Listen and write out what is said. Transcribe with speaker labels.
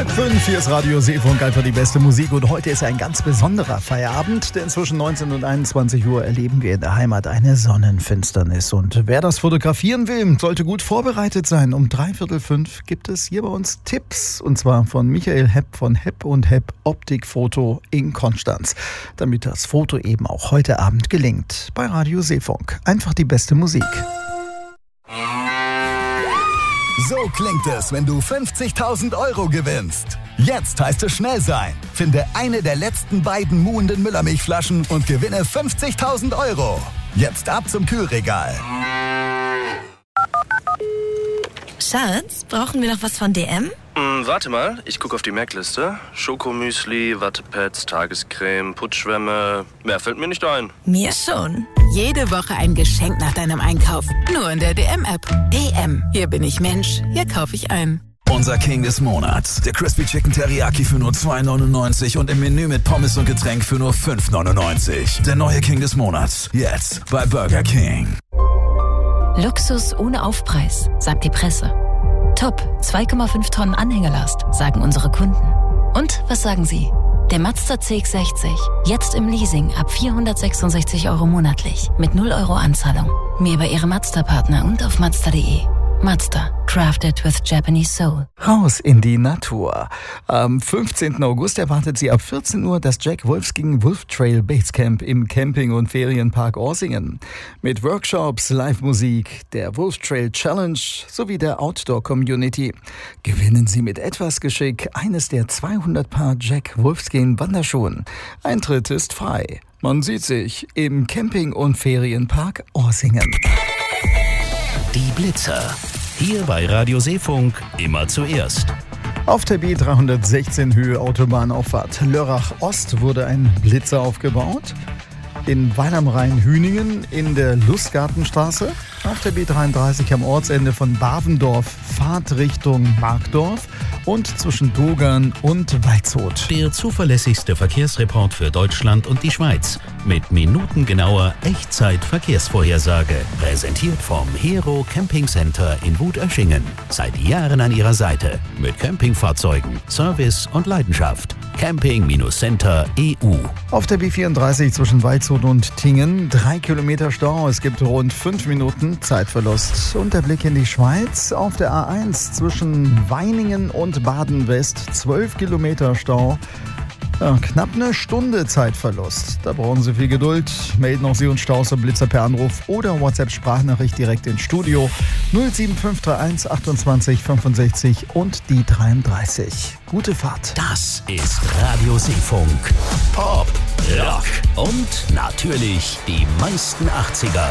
Speaker 1: 5, hier ist Radio Seefunk, einfach die beste Musik. Und heute ist ein ganz besonderer Feierabend, denn zwischen 19 und 21 Uhr erleben wir in der Heimat eine Sonnenfinsternis. Und wer das fotografieren will, sollte gut vorbereitet sein. Um 4:45 gibt es hier bei uns Tipps, und zwar von Michael Hepp von Hepp & Hepp Optikfoto in Konstanz, damit das Foto eben auch heute Abend gelingt. Bei Radio Seefunk, einfach die beste Musik.
Speaker 2: So klingt es, wenn du 50.000 Euro gewinnst. Jetzt heißt es schnell sein. Finde eine der letzten beiden muhenden Müllermilchflaschen und gewinne 50.000 Euro. Jetzt ab zum Kühlregal.
Speaker 3: Schatz, brauchen wir noch was von DM?
Speaker 4: Warte mal, ich gucke auf die Merkliste. Schokomüsli, Wattepads, Tagescreme, Putzschwämme. Mehr fällt mir nicht ein.
Speaker 3: Mir schon.
Speaker 5: Jede Woche ein Geschenk nach deinem Einkauf. Nur in der DM-App. DM. Hier bin ich Mensch. Hier kaufe ich ein.
Speaker 6: Unser King des Monats. Der Crispy Chicken Teriyaki für nur 2,99 und im Menü mit Pommes und Getränk für nur 5,99. Der neue King des Monats. Jetzt bei Burger King.
Speaker 7: Luxus ohne Aufpreis, sagt die Presse. Top, 2,5 Tonnen Anhängelast, sagen unsere Kunden. Und was sagen Sie? Der Mazda CX-60, jetzt im Leasing ab 466 Euro monatlich, mit 0 Euro Anzahlung. Mehr bei Ihrem Mazda-Partner und auf Mazda.de. Mazda, crafted with Japanese soul.
Speaker 1: Raus in die Natur. Am 15. August erwartet Sie ab 14 Uhr das Jack Wolfsking Wolf Trail Basecamp im Camping- und Ferienpark Orsingen. Mit Workshops, Live-Musik, der Wolf Trail Challenge sowie der Outdoor-Community. Gewinnen Sie mit etwas Geschick eines der 200 Paar Jack Wolfskin Wanderschuhen. Eintritt ist frei. Man sieht sich im Camping- und Ferienpark Orsingen.
Speaker 8: Die Blitzer. Hier bei Radio Seefunk immer zuerst.
Speaker 1: Auf der B316 Höhe Autobahnauffahrt Lörrach Ost wurde ein Blitzer aufgebaut. In Weil am Rhein-Hüningen in der Lustgartenstraße. Auf der B33 am Ortsende von Bavendorf Fahrtrichtung Markdorf und zwischen Dogern und Waldshut.
Speaker 8: Der zuverlässigste Verkehrsreport für Deutschland und die Schweiz. Mit minutengenauer Echtzeit-Verkehrsvorhersage. Präsentiert vom Hero Camping Center in Wut-Öschingen. Seit Jahren an Ihrer Seite. Mit Campingfahrzeugen, Service und Leidenschaft. Camping-Center.eu.
Speaker 1: Auf der B34 zwischen Waldshut und Tingen 3 Kilometer Stau. Es gibt rund 5 Minuten Zeitverlust. Und der Blick in die Schweiz. Auf der A1 zwischen Weiningen und Baden-West 12 Kilometer Stau. Ja, knapp eine Stunde Zeitverlust. Da brauchen Sie viel Geduld. Melden auch Sie uns Staus und Blitzer per Anruf oder WhatsApp-Sprachnachricht direkt ins Studio 07531 28 65 und die 33. Gute Fahrt.
Speaker 8: Das ist Radio Seefunk. Pop, Rock und natürlich die meisten 80er.